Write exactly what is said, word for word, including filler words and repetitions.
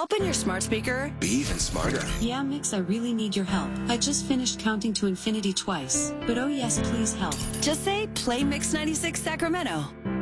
Open your smart speaker. Be even smarter. Yeah, Mix, I really need your help. I just finished counting to infinity twice. But oh yes, please help. Just say, play Mix ninety-six Sacramento.